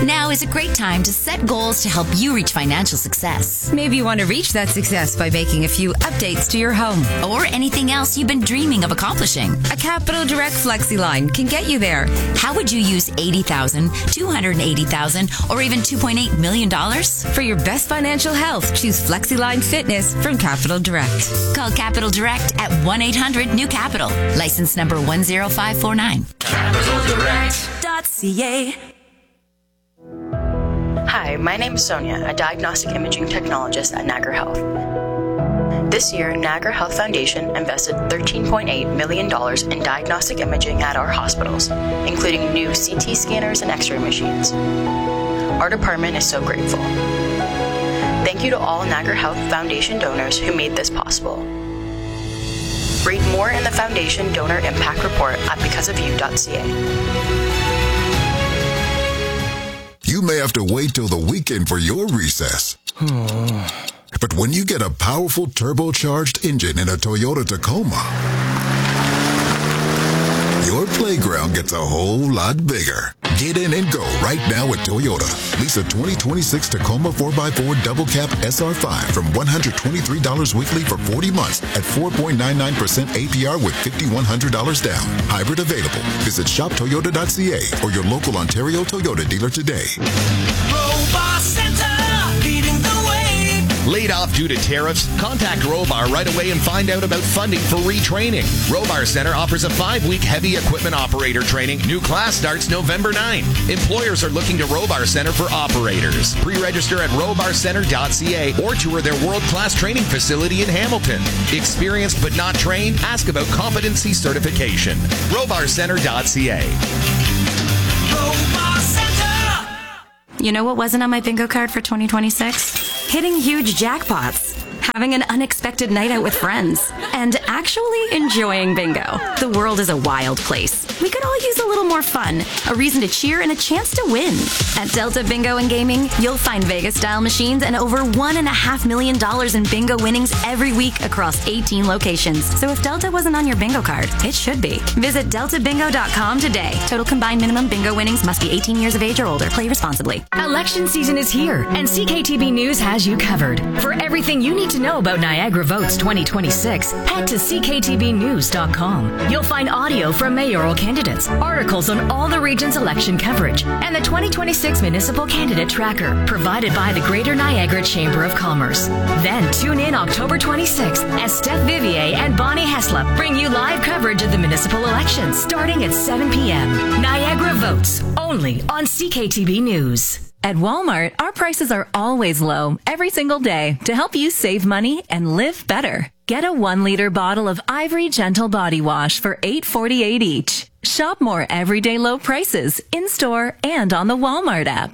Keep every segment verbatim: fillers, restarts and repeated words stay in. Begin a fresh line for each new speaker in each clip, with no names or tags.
Now is a great time to set goals to help you reach financial success.
Maybe you want to reach that success by making a few updates to your home.
Or anything else you've been dreaming of accomplishing.
A Capital Direct Flexi line can get you there.
How would you use eighty thousand dollars, two hundred eighty thousand dollars, or even two point eight million dollars?
For your best financial health, choose FlexiLine Fitness from Capital Direct.
Call Capital Direct at one eight hundred new capital. License number one zero five four nine.
capital direct dot c a.
Hi, my name is Sonia, a diagnostic imaging technologist at Niagara Health. This year, Niagara Health Foundation invested thirteen point eight million dollars in diagnostic imaging at our hospitals, including new C T scanners and X-ray machines. Our department is so grateful. Thank you to all Niagara Health Foundation donors who made this possible. Read more in the Foundation Donor Impact Report at because of you dot c a.
You may have to wait till the weekend for your recess. But when you get a powerful turbocharged engine in a Toyota Tacoma, your playground gets a whole lot bigger. Get in and go right now at Toyota. Lease a twenty twenty-six Tacoma four by four Double Cab S R five from one hundred twenty-three dollars weekly for forty months at four point nine nine percent A P R with five thousand one hundred dollars down. Hybrid available. Visit shop toyota dot c a or your local Ontario Toyota dealer today.
Robar Center, leading the way.
Laid off due to tariffs? Contact Robar right away and find out about funding for retraining. Robar Center offers a five-week heavy equipment operator training. New class starts November ninth. Employers are looking to Robar Center for operators. Pre-register at robar center dot c a or tour their world-class training facility in Hamilton. Experienced but not trained? Ask about competency certification. robar center dot c a.
Robar Center.
You know what wasn't on my bingo card for twenty twenty-six? Hitting huge jackpots, having an unexpected night out with friends, and actually enjoying bingo. The world is a wild place. We could all use a little more fun, a reason to cheer, and a chance to win. At Delta Bingo and Gaming, you'll find Vegas-style machines and over one and a half million dollars in bingo winnings every week across eighteen locations. So if Delta wasn't on your bingo card, it should be. Visit delta bingo dot com today. Total combined minimum bingo winnings must be eighteen years of age or older. Play responsibly.
Election season is here, and C K T B News has you covered. For everything you need to know about Niagara Votes twenty twenty-six, head to c k t b news dot com. You'll find audio from mayoral candidates, articles on all the region's election coverage, and the twenty twenty-six Municipal Candidate Tracker, provided by the Greater Niagara Chamber of Commerce. Then tune in October twenty-sixth as Steph Vivier and Bonnie Heslop bring you live coverage of the municipal elections starting at seven p.m. Niagara Votes, only on C K T B News.
At Walmart, our prices are always low every single day to help you save money and live better. Get a one liter bottle of Ivory Gentle Body Wash for eight forty-eight each. Shop more everyday low prices in store and on the Walmart app.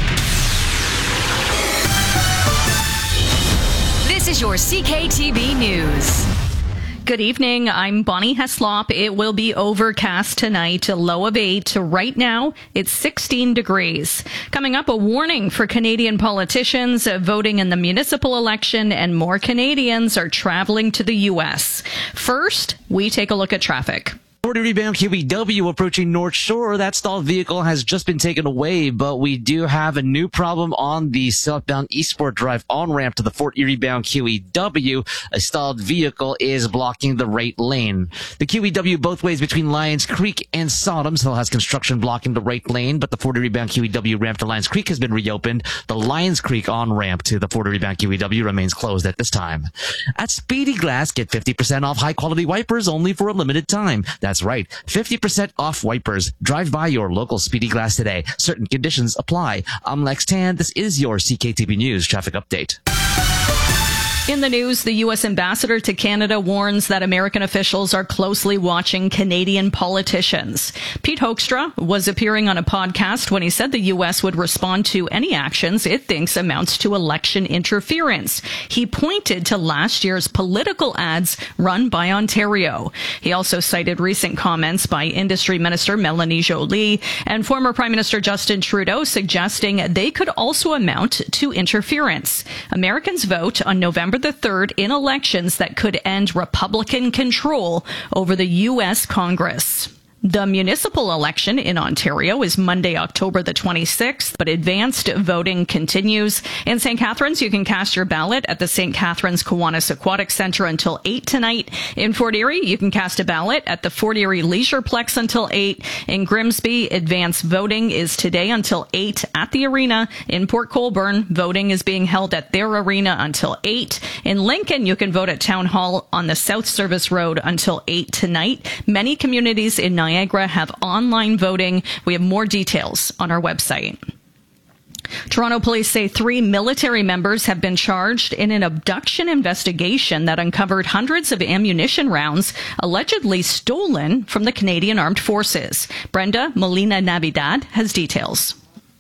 This is your C K T B News.
Good evening. I'm Bonnie Heslop. It will be overcast tonight, a low of eight. Right now, it's sixteen degrees. Coming up, a warning for Canadian politicians uh, voting in the municipal election, and more Canadians are traveling to the U S. First, we take a look at traffic.
forty-three-bound Q E W approaching North Shore. That stalled vehicle has just been taken away, but we do have a new problem on the southbound Eastport Drive on-ramp to the Fort Erie-bound Q E W. A stalled vehicle is blocking the right lane. The Q E W both ways between Lions Creek and Sodom still has construction blocking the right lane, but the Fort Erie-bound Q E W ramp to Lions Creek has been reopened. The Lions Creek on-ramp to the Fort Erie-bound Q E W remains closed at this time. At Speedy Glass, get fifty percent off high-quality wipers only for a limited time. That's right, fifty percent off wipers. Drive by your local Speedy Glass today. Certain conditions apply. I'm Lex Tan. This is your C K T B News traffic update.
In the news, the U S ambassador to Canada warns that American officials are closely watching Canadian politicians. Pete Hoekstra was appearing on a podcast when he said the U S would respond to any actions it thinks amounts to election interference. He pointed to last year's political ads run by Ontario. He also cited recent comments by Industry Minister Melanie Joly and former Prime Minister Justin Trudeau suggesting they could also amount to interference. Americans vote on November the third in elections that could end Republican control over the U S Congress. The municipal election in Ontario is Monday, October the twenty-sixth, but advanced voting continues. In Saint Catharines, you can cast your ballot at the Saint Catharines Kiwanis Aquatic Centre until eight tonight. In Fort Erie, you can cast a ballot at the Fort Erie Leisureplex until eight. In Grimsby, advanced voting is today until eight at the arena. In Port Colborne, voting is being held at their arena until eight. In Lincoln, you can vote at Town Hall on the South Service Road until eight tonight. Many communities in Niagara have online voting. We have more details on our website. Toronto police say three military members have been charged in an abduction investigation that uncovered hundreds of ammunition rounds allegedly stolen from the Canadian Armed Forces. Brenda Molina Navidad has details.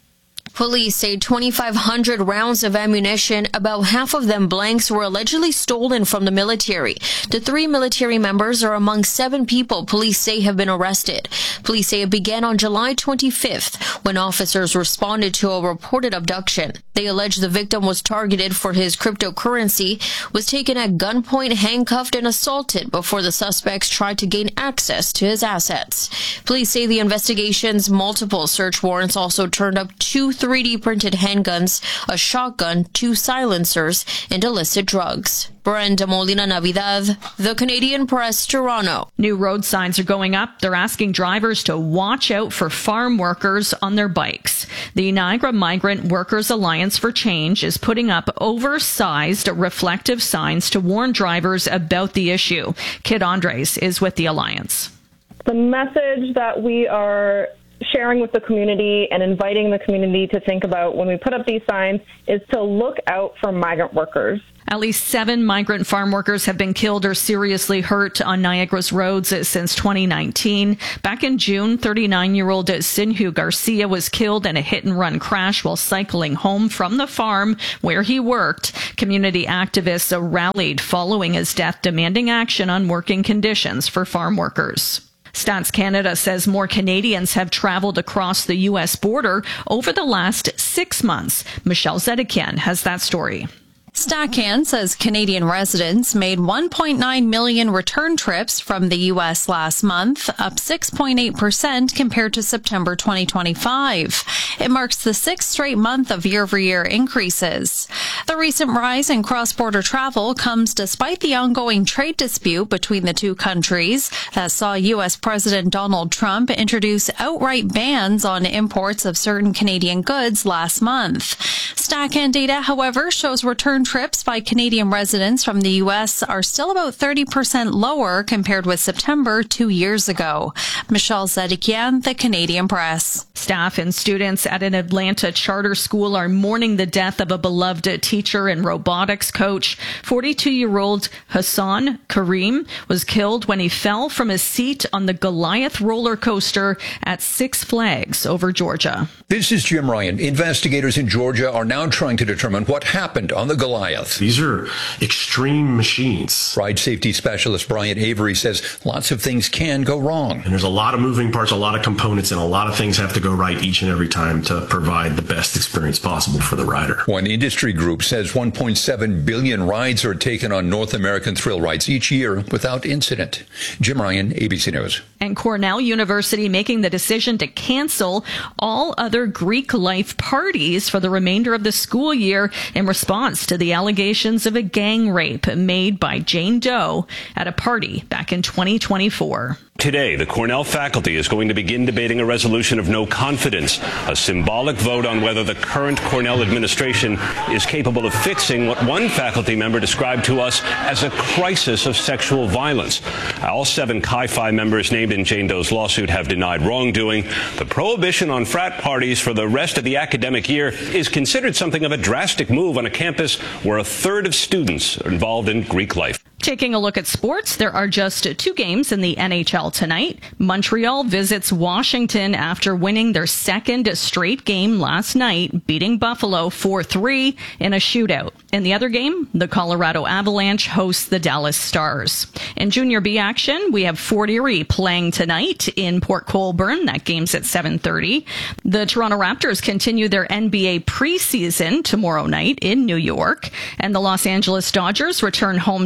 Police say twenty-five hundred rounds of ammunition, about half of them blanks, were allegedly stolen from the military. The three military members are among seven people police say have been arrested. Police say it began on July twenty-fifth when officers responded to a reported abduction. They allege the victim was targeted for his cryptocurrency, was taken at gunpoint, handcuffed, and assaulted before the suspects tried to gain access to his assets. Police say the investigation's multiple search warrants also turned up two three D printed handguns, a shotgun, two silencers, and illicit drugs. Brenda Molina Navidad, The Canadian Press, Toronto.
New road signs are going up. They're asking drivers to watch out for farm workers on their bikes. The Niagara Migrant Workers Alliance for Change is putting up oversized reflective signs to warn drivers about the issue. Kit Andres is with the Alliance.
The message that we are sharing with the community and inviting the community to think about when we put up these signs is to look out for migrant workers.
At least seven migrant farm workers have been killed or seriously hurt on Niagara's roads since twenty nineteen. Back in June, thirty-nine-year-old Sinhu Garcia was killed in a hit-and-run crash while cycling home from the farm where he worked. Community activists rallied following his death, demanding action on working conditions for farm workers. Stats Canada says more Canadians have traveled across the U S border over the last six months. Michelle Zedekian has that story.
StatCan says Canadian residents made one point nine million return trips from the U S last month, up six point eight percent compared to September twenty twenty-five. It marks the sixth straight month of year-over-year increases. The recent rise in cross-border travel comes despite the ongoing trade dispute between the two countries that saw U S President Donald Trump introduce outright bans on imports of certain Canadian goods last month. StatCan data, however, shows return trips by Canadian residents from the U S are still about thirty percent lower compared with September two years ago. Michelle Zedekian, The Canadian Press.
Staff and students at an Atlanta charter school are mourning the death of a beloved teacher and robotics coach. forty-two-year-old Hassan Kareem was killed when he fell from his seat on the Goliath roller coaster at Six Flags over Georgia.
This is Jim Ryan. Investigators in Georgia are now trying to determine what happened on the Goliath.
These are extreme machines.
Ride safety specialist Brian Avery says lots of things can go wrong.
And there's a lot of moving parts, a lot of components, and a lot of things have to go right each and every time to provide the best experience possible for the rider.
One industry group says one point seven billion rides are taken on North American thrill rides each year without incident. Jim Ryan, A B C News.
And Cornell University making the decision to cancel all other Greek life parties for the remainder of the school year in response to the allegations of a gang rape made by Jane Doe at a party back in twenty twenty-four.
Today, the Cornell faculty is going to begin debating a resolution of no confidence, a symbolic vote on whether the current Cornell administration is capable of fixing what one faculty member described to us as a crisis of sexual violence. All seven Chi Phi members named in Jane Doe's lawsuit have denied wrongdoing. The prohibition on frat parties for the rest of the academic year is considered something of a drastic move on a campus where a third of students are involved in Greek life.
Taking a look at sports, there are just two games in the N H L tonight. Montreal visits Washington after winning their second straight game last night, beating Buffalo four three in a shootout. In the other game, the Colorado Avalanche hosts the Dallas Stars. In Junior B action, we have Fort Erie playing tonight in Port Colborne. That game's at seven thirty. The Toronto Raptors continue their N B A preseason tomorrow night in New York. And the Los Angeles Dodgers return home tonight,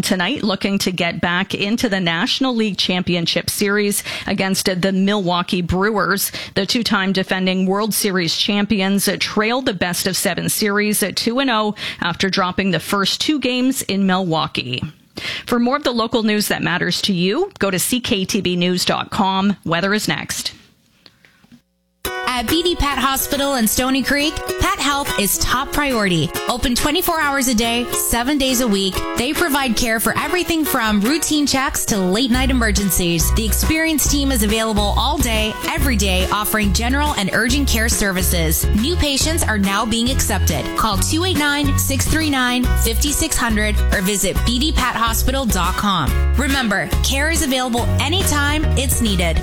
looking to get back into the National League Championship Series against the Milwaukee Brewers. The two-time defending World Series champions trailed the best of seven series at two and oh after dropping the first two games in Milwaukee. For more of the local news that matters to you, go to c k t b news dot com. Weather is next.
At B D Pat Hospital in Stony Creek, pet health is top priority. Open twenty-four hours a day, seven days a week. They provide care for everything from routine checks to late night emergencies. The experienced team is available all day, every day, offering general and urgent care services. New patients are now being accepted. Call two eight nine, six three nine, five six zero zero or visit b d pat hospital dot com. Remember, care is available anytime it's needed.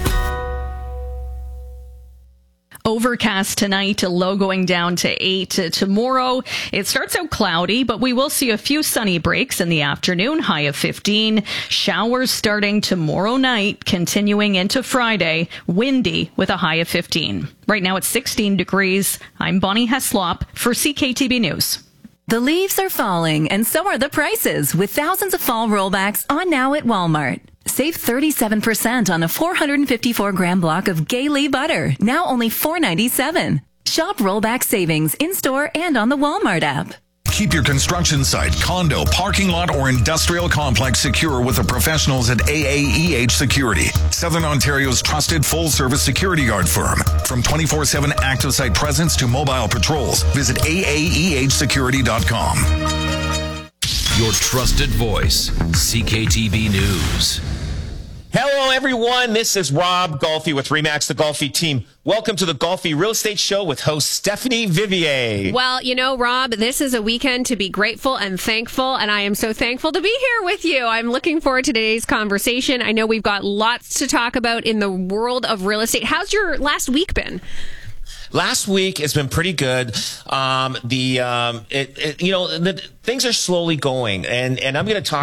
Overcast tonight, a low going down to eight. Tomorrow, it starts out cloudy, but we will see a few sunny breaks in the afternoon, high of fifteen. Showers starting tomorrow night, continuing into Friday, windy with a high of fifteen. Right now it's sixteen degrees. I'm Bonnie Heslop for C K T B News.
The leaves are falling, and so are the prices, with thousands of fall rollbacks on now at Walmart. Save thirty-seven percent on a four hundred fifty-four gram block of Gailey butter, now only four ninety-seven. Shop rollback savings in-store and on the Walmart app.
Keep your construction site, condo, parking lot, or industrial complex secure with the professionals at A A E H Security, Southern Ontario's trusted full-service security guard firm. From twenty-four seven active site presence to mobile patrols, visit A A E H security dot com.
Your trusted voice, C K T B News.
Hello, everyone. This is Rob Golfi with Remax the Golfi team. Welcome to the Golfi Real Estate Show with host Stephanie Vivier.
Well, you know, Rob, this is a weekend to be grateful and thankful, and I am so thankful to be here with you. I'm looking forward to today's conversation. I know we've got lots to talk about in the world of real estate. How's your last week been?
Last week has been pretty good. Um, the um, it, it, you know, the, things are slowly going, and and I'm going to talk